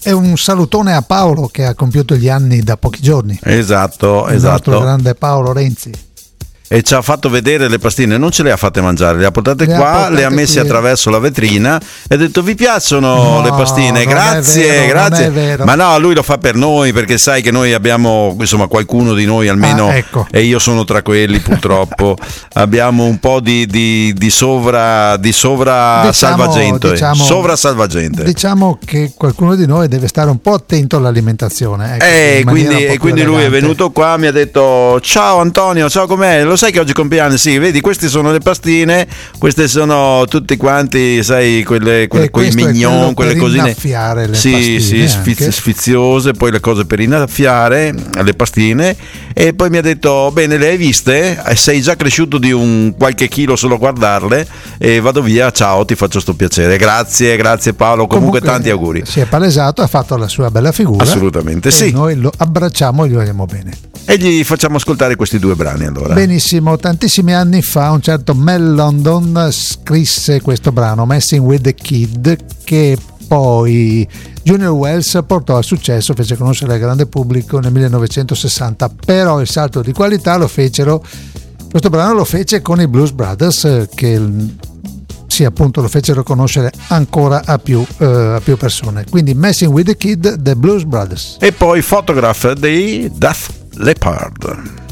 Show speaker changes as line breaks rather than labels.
E un salutone a Paolo che ha compiuto gli anni da pochi giorni.
Esatto.
Il nostro grande Paolo Renzi.
E ci ha fatto vedere le pastine, non ce le ha fatte mangiare, le ha portate le ha messe qui attraverso la vetrina e ha detto: vi piacciono le pastine? Grazie. Ma no, lui lo fa per noi, perché sai che noi abbiamo, insomma, qualcuno di noi almeno,
ecco.
E io sono tra quelli purtroppo, abbiamo un po' di sovra salvagente.
Diciamo che qualcuno di noi deve stare un po' attento all'alimentazione.
Quindi lui è venuto qua, mi ha detto: ciao Antonio, ciao, com'è? Lo sai che oggi compleanno? Sì, vedi, queste sono le pastine, queste sono tutti quanti, sai, quei mignon, quelle cosine.
Le
sì, sfiziose, poi le cose per innaffiare, le pastine. E poi mi ha detto: bene, le hai viste? Sei già cresciuto di un qualche chilo solo a guardarle, e vado via, ciao, ti faccio sto piacere. Grazie Paolo, comunque tanti auguri.
Si è palesato, ha fatto la sua bella figura.
Assolutamente, sì.
Noi lo abbracciamo e gli vogliamo bene.
E gli facciamo ascoltare questi due brani allora.
Benissimo, tantissimi anni fa un certo Mel London scrisse questo brano, Messing with the Kid, che poi Junior Wells portò al successo, fece conoscere al grande pubblico nel 1960, però il salto di qualità questo brano lo fece con i Blues Brothers, che appunto lo fecero conoscere ancora a più persone. Quindi Messing with the Kid, The Blues Brothers.
E poi Photograph dei Def Leppard.